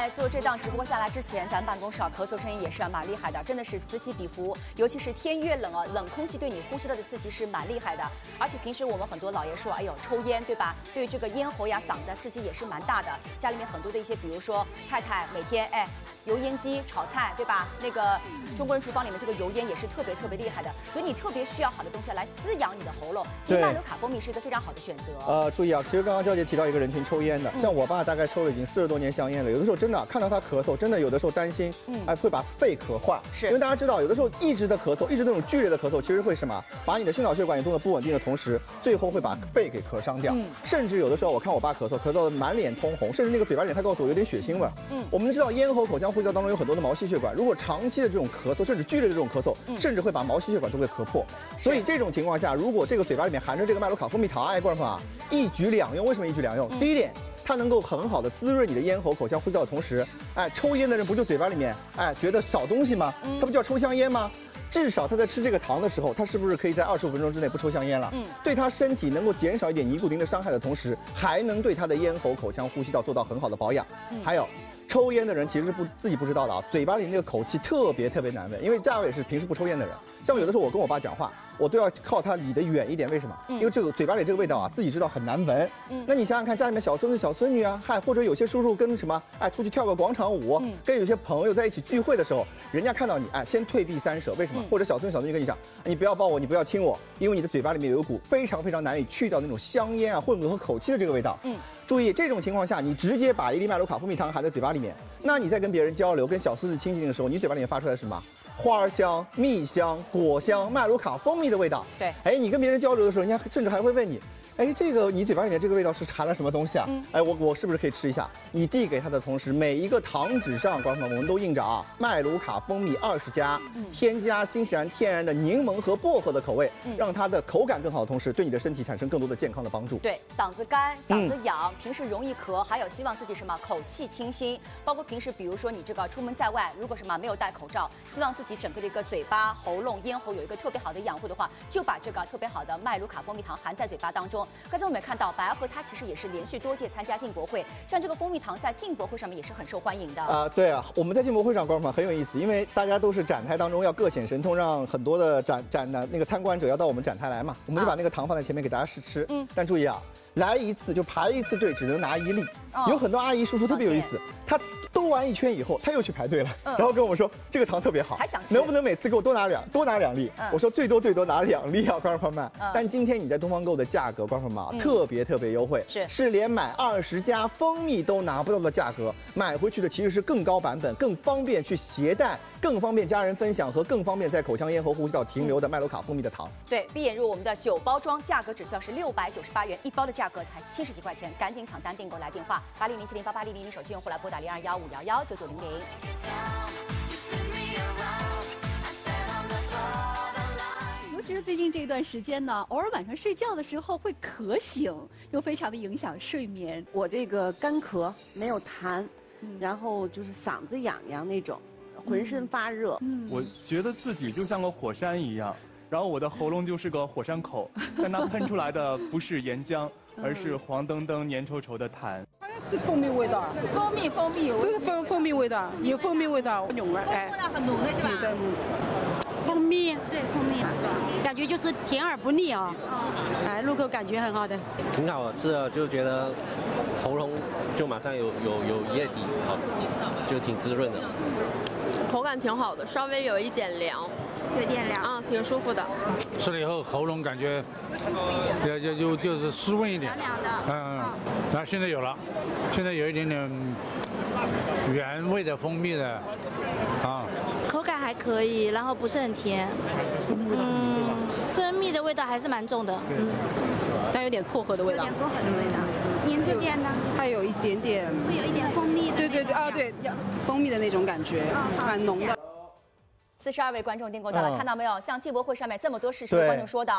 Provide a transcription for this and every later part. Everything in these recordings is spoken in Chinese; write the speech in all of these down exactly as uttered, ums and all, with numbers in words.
在做这档直播下来之前，咱办公室啊咳嗽声音也是啊蛮厉害的，真的是此起彼伏。尤其是天越冷啊，冷空气对你呼吸道的刺激是蛮厉害的。而且平时我们很多老爷说，哎呦抽烟对吧？对这个咽喉呀、嗓子刺激也是蛮大的。家里面很多的一些，比如说太太每天哎油烟机炒菜对吧？那个中国人厨房里面这个油烟也是特别特别厉害的，所以你特别需要好的东西来滋养你的喉咙。其实麦卢卡蜂蜜是一个非常好的选择。 呃，注意啊，其实刚刚娇姐提到一个人群抽烟的，嗯、像我爸大概抽了已经四十多年香烟了，有的时候真的看到他咳嗽，真的有的时候担心，嗯，哎会把肺咳坏。是，因为大家知道，有的时候一直的咳嗽，一直那种剧烈的咳嗽，其实会什么，把你的心脑血管也做的不稳定的同时，最后会把肺给咳伤掉。嗯，甚至有的时候我看我爸咳嗽，咳嗽满脸通红，甚至那个嘴巴里他告诉我有点血腥味。嗯，我们知道咽喉、口腔、呼吸道当中有很多的毛细血管，如果长期的这种咳嗽，甚至剧烈的这种咳嗽，嗯、甚至会把毛细血管都给咳破。所以这种情况下，如果这个嘴巴里面含着这个麦卢卡蜂蜜糖，哎，观众朋友啊，一举两用。为什么一举两用？嗯、第一点，它能够很好的滋润你的咽喉、口腔、呼吸道的同时，哎，抽烟的人不就嘴巴里面哎觉得少东西吗？嗯、他不就要抽香烟吗？至少他在吃这个糖的时候，他是不是可以在二十五分钟之内不抽香烟了？嗯，对他身体能够减少一点尼古丁的伤害的同时，还能对他的咽喉、口腔、呼吸道做到很好的保养。嗯、还有。抽烟的人其实是不自己不知道的啊，嘴巴里那个口气特别特别难闻。因为嘉伟是平时不抽烟的人，像有的时候我跟我爸讲话，我都要靠他离得远一点。为什么？因为这个嘴巴里这个味道啊，自己知道很难闻。嗯，那你想想看，家里面小孙子小孙女啊，嗨，或者有些叔叔跟什么，哎，出去跳个广场舞，嗯、跟有些朋友在一起聚会的时候，人家看到你，哎，先退避三舍。为什么？嗯、或者小孙子小孙女跟你讲，你不要抱我，你不要亲我，因为你的嘴巴里面有一股非常非常难以去掉那种香烟啊、混合和口气的这个味道。嗯。注意，这种情况下，你直接把一粒麦卢卡蜂蜜糖含在嘴巴里面，那你在跟别人交流、跟小孙子亲近的时候，你嘴巴里面发出来是什么？花香、蜜香、果香、麦卢卡蜂蜜的味道。对，哎，你跟别人交流的时候，人家甚至还会问你，哎，这个你嘴巴里面这个味道是含了什么东西啊？嗯、哎，我我是不是可以吃一下？你递给他的同时，每一个糖纸上，观众朋友们，我们都印着啊，麦卢卡蜂蜜二十加，嗯、添加新西兰天然的柠檬和薄荷的口味，嗯、让它的口感更好的同时，对你的身体产生更多的健康的帮助。对，嗓子干、嗓子痒，嗯、平时容易咳，还有希望自己什么口气清新，包括平时比如说你这个出门在外，如果什么没有戴口罩，希望自己整个的一个嘴巴、喉咙、咽喉有一个特别好的养护的话，就把这个特别好的麦卢卡蜂蜜糖含在嘴巴当中。刚才我们也看到，白河它其实也是连续多届参加进博会，像这个蜂蜜糖在进博会上面也是很受欢迎的啊、呃。对啊，我们在进博会上，观众朋友很有意思，因为大家都是展台当中要各显神通，让很多的展展的那个参观者要到我们展台来嘛，我们就把那个糖放在前面给大家试吃。嗯，但注意啊，来一次就排一次队，只能拿一粒。哦、有很多阿姨叔叔特别有意思，他兜完一圈以后，他又去排队了，嗯、然后跟我们说这个糖特别好，还想吃，能不能每次给我多拿两多拿两粒？嗯、我说最多最多拿两粒啊，观众朋友们。嗯、但今天你在东方购的价格，观众朋友们、嗯、特别特别优惠，是是连买二十加蜂蜜都拿不到的价格，买回去的其实是更高版本，更方便去携带，更方便家人分享和更方便在口腔、咽喉、呼吸道停留的麦卢卡蜂蜜的糖。对，闭眼入我们的九包装，价格只需要是六百九十八元，一包的价格才七十几块钱，赶紧抢单订购来电话八零零七零八八零零零，手机用户来拨打零二幺五幺幺九九零零。 尤其是最近这一段时间呢，偶尔晚上睡觉的时候会咳醒，又非常的影响睡眠。 我这个干咳没有痰，嗯、然后就是嗓子痒痒那种，浑身发热。嗯、 我觉得自己就像个火山一样，然后我的喉咙就是个火山口，但它喷出来的不是岩浆，而是黄澄澄、黏稠稠的痰。 是蜂蜜味道， 蜂蜜蜂蜜有， 都是蜂蜂蜜味道，有蜂蜜味道，浓味哎， 味道很浓的是吧？ 对的， 蜂蜜， 对蜂蜜， 感觉就是甜而不腻啊，哎，入口感觉很好的， 挺好吃的，就觉得喉咙就马上有有有液体，好，就挺滋润的， 口感挺好的，稍微有一点凉。 有点凉啊，挺舒服的。 吃了以后喉咙感觉，就就就就是湿润一点， 凉凉的。 嗯，然后现在有了，现在有一点点原味的蜂蜜的，啊， 口感还可以，然后不是很甜，嗯，蜂蜜的味道还是蛮重的，嗯， 但有点薄荷的味道， 有点薄荷的味道。您这边呢？ 它有一点点， 会有一点蜂蜜的。 对对对，啊对，蜂蜜的那种感觉，蛮浓的。 四十二位观众订购到了，嗯、看到没有？像进博会上面这么多试吃的观众说的，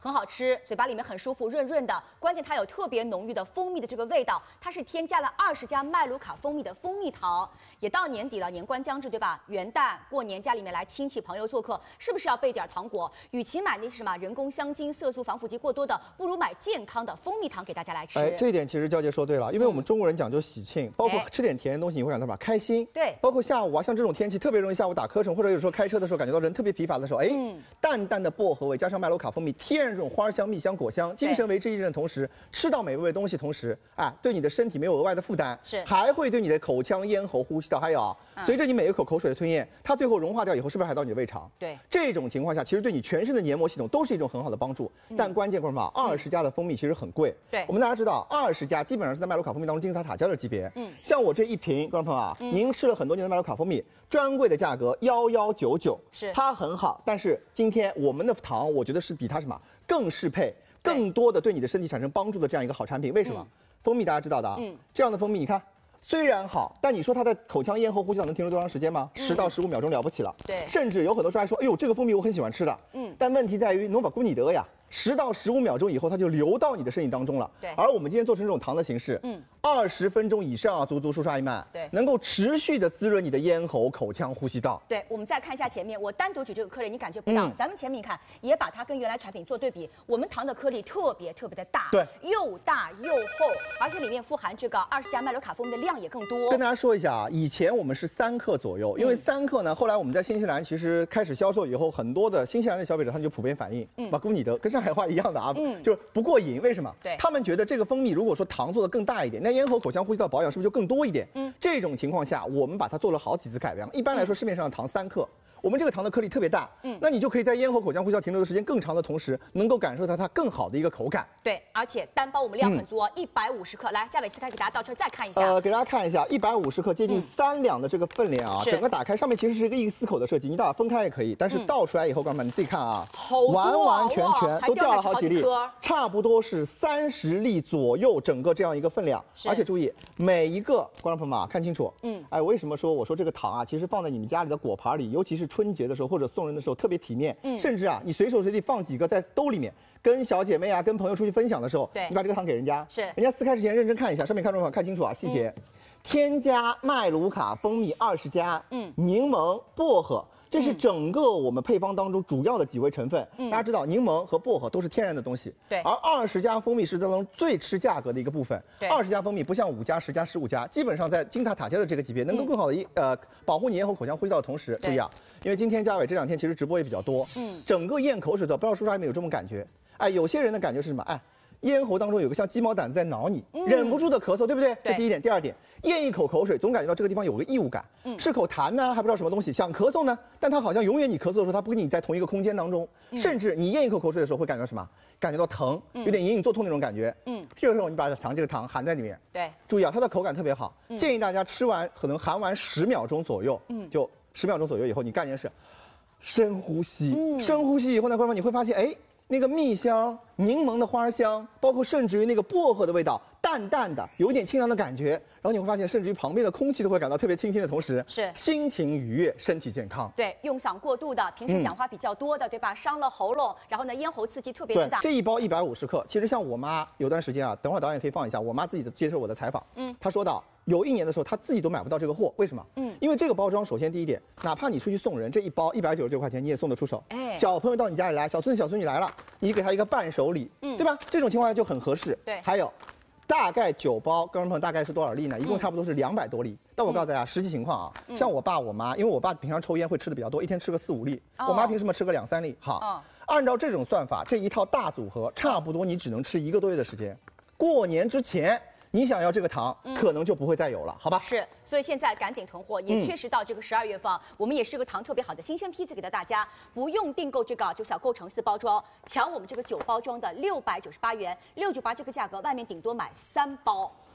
很好吃，嘴巴里面很舒服，润润的。关键它有特别浓郁的蜂蜜的这个味道，它是添加了二十加麦卢卡蜂蜜的蜂蜜糖。也到年底了，年关将至，对吧？元旦过年家里面来亲戚朋友做客，是不是要备点糖果？与其买那是什么人工香精、色素、防腐剂过多的，不如买健康的蜂蜜糖给大家来吃。 哎，这一点其实娇姐说对了，因为我们中国人讲究喜庆，包括吃点甜的东西，你会感到什么开心？ 对， 包括下午啊，像这种天气特别容易下午打瞌睡，或者有时候开车的时候感觉到人特别疲乏的时候，哎，嗯、淡淡的薄荷味加上麦卢卡蜂蜜，天然这种花香、蜜香、果香，精神为之一振的同时，吃到美味的东西同时，哎，对你的身体没有额外的负担， 是， 还会对你的口腔、咽喉、呼吸道，还有、嗯、随着你每一口口水的吞咽，它最后融化掉以后，是不是还到你的胃肠？ 对， 这种情况下，其实对你全身的黏膜系统都是一种很好的帮助。嗯、但关键观众朋友，二十加的蜂蜜其实很贵。 对， 我们大家知道，二十加基本上是在麦卢卡蜂蜜当中金字塔塔尖的级别。嗯，像我这一瓶，观众朋友啊，嗯、您吃了很多年的麦卢卡蜂蜜，专柜的价格幺幺九九， 是它很好，但是今天我们的糖，我觉得是比它什么更适配，更多的对你的身体产生帮助的这样一个好产品。为什么？嗯、蜂蜜大家知道的啊，嗯，这样的蜂蜜你看。虽然好，但你说它在口腔、咽喉、呼吸道能停留多长时间吗？十、嗯、到十五秒钟了不起了。 对， 甚至有很多时候还说，哎呦，这个蜂蜜我很喜欢吃的。嗯，但问题在于诺瓦古尼德呀，十到十五秒钟以后它就流到你的身体当中了。 对， 而我们今天做成这种糖的形式，嗯，二十分钟以上啊，足足舒刷一曼， 对， 能够持续的滋润你的咽喉、口腔、呼吸道。 对，我们再看一下前面，我单独举这个颗粒，你感觉不到。嗯、咱们前面你看，也把它跟原来产品做对比，我们糖的颗粒特别特别的大， 对， 又大又厚，而且里面富含这个二十加麦卢卡蜂蜜的量也更多。 跟大家说一下啊，以前我们是三克左右，因为三克呢，后来我们在新西兰其实开始销售以后，很多的新西兰的消费者他们就普遍反映，嗯，马古尼德跟上海话一样的啊，嗯，就是不过瘾。为什么？ 对， 他们觉得这个蜂蜜如果说糖做的更大一点，那咽喉、口腔、呼吸道保养是不是就更多一点？嗯，这种情况下，我们把它做了好几次改良。一般来说，市面上的糖三克。我们这个糖的颗粒特别大，嗯，那你就可以在咽喉、口腔、呼吸道停留的时间更长的同时，能够感受到它更好的一个口感。 对，而且单包我们量很足哦，一百五十克。来，嘉伟撕开给大家倒出来再看一下。 呃，给大家看一下，一百五十克，接近三两的这个分量啊，嗯、整个打开上面其实是一个一丝口的设计，你把它分开也可以，但是倒出来以后，观众们你自己看啊， 好多啊、 完完全全都掉了好几粒， 好差不多是三十粒左右，整个这样一个分量。而且注意，每一个观众朋友们啊，看清楚，嗯，哎，为什么说我说这个糖啊，其实放在你们家里的果盘里，尤其是春节的时候或者送人的时候特别体面，嗯，甚至啊，你随手随地放几个在兜里面，跟小姐妹啊、跟朋友出去分享的时候， 对， 你把这个糖给人家， 是， 人家撕开之前认真看一下，上面看中看清楚啊，细节，嗯、添加麦卢卡蜂蜜二十加，嗯，柠檬、薄荷。这是整个我们配方当中主要的几味成分。嗯，大家知道柠檬和薄荷都是天然的东西。 对。 而二十加蜂蜜是当中最吃价格的一个部分。 对。 二十加蜂蜜不像五加、十加、十五加，基本上在金字塔塔尖的这个级别，能够更好的一、嗯、呃保护你咽喉、口腔、呼吸道的同时，注意啊，因为今天嘉伟这两天其实直播也比较多，嗯，整个咽口水的，不知道叔叔还没有这种感觉？哎，有些人的感觉是什么？哎。咽喉当中有个像鸡毛掸子在挠你，嗯、忍不住的咳嗽，对不对？ 对。 这第一点，第二点，咽一口口水，总感觉到这个地方有个异物感，嗯，是口痰呢，还不知道什么东西，想咳嗽呢，但它好像永远你咳嗽的时候，它不跟你在同一个空间当中，嗯、甚至你咽一口口水的时候会感觉到什么？感觉到疼，有点隐隐作痛那种感觉，嗯。这个时候你把糖这个糖含在里面， 对， 注意啊，它的口感特别好，嗯、建议大家吃完可能含完十秒钟左右，嗯，就十秒钟左右以后，你干一件事，深呼吸，嗯、深呼吸以后呢，观众们你会发现，哎。那个蜜香、柠檬的花香，包括甚至于那个薄荷的味道，淡淡的，有一点清凉的感觉。然后你会发现，甚至于旁边的空气都会感到特别清新的同时， 是心情愉悦，身体健康。 对，用嗓过度的，平时讲话比较多的，嗯、对吧？伤了喉咙，然后呢，咽喉刺激特别之大。 这一包一百五十克，其实像我妈有段时间啊，等会儿导演可以放一下，我妈自己的接受我的采访，嗯，她说到。有一年的时候，他自己都买不到这个货，为什么？嗯，因为这个包装，首先第一点，哪怕你出去送人，这一包一百九十九块钱你也送得出手。哎，小朋友到你家里来，小孙子小孙女来了，你给他一个伴手礼，嗯，对吧？这种情况下就很合适。 对， 还有，大概九包，观众朋友大概是多少粒呢？一共差不多是两百多粒。但我告诉大家，实际情况啊，像我爸我妈，因为我爸平常抽烟会吃的比较多，一天吃个四五粒，我妈凭什么吃个两三粒？好，按照这种算法，这一套大组合差不多你只能吃一个多月的时间，过年之前。你想要这个糖，嗯、可能就不会再有了，好吧？ 是，所以现在赶紧囤货，也确实到这个十二月份，嗯、我们也是个糖特别好的新鲜批次给到大家，不用订购这个就小购成四包装，抢我们这个九包装的六百九十八元，六九八这个价格，外面顶多买三包。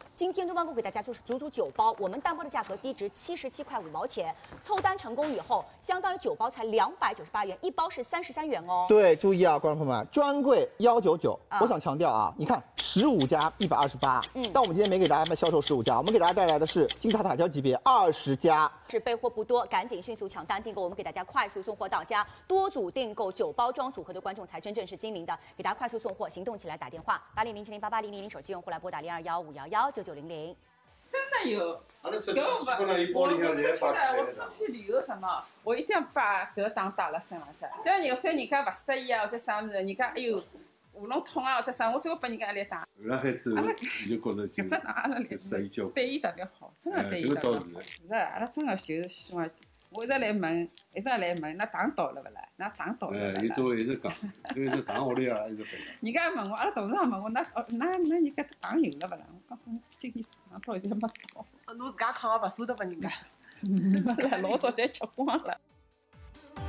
今天东方哥给大家做足足九包，我们单包的价格低值七十七块五毛钱，凑单成功以后，相当于九包才两百九十八元，一包是三十三元哦。 对，注意啊，观众朋友们，专柜幺九九，我想强调啊，你看十五加一百二十八，嗯，但我们今天没给大家销售十五加，我们给大家带来的是金字塔塔胶级别二十加。 是备货不多，赶紧迅速抢单订购，我们给大家快速送货到家，多组订购九包装组合的观众才真正是精明的，给大家快速送货，行动起来打电话八零零七零八八零零零，手机用户来拨打零二幺五幺幺九九零零。 真的有，搿我我我出去了，我出去旅游什么，我一定要把搿档带辣身浪向。就人家人家勿适意啊，或者啥物事，人家哎哟喉咙痛啊，或者啥，我最后拨人家来打。后来孩子，就觉得搿只档阿拉来对伊特别好，真的对伊特别好。是，阿拉真的就是希望。我一直来问，一直来问，那糖到了不啦？那糖到了不啦？哎，伊做一直讲，因为这糖下来啊，一直背。人家问我，阿拉同事也问我，那那那人家糖有了不啦？我讲，今天糖到现在没到。侬自家烫也勿舍得拨人家，老早就吃光了。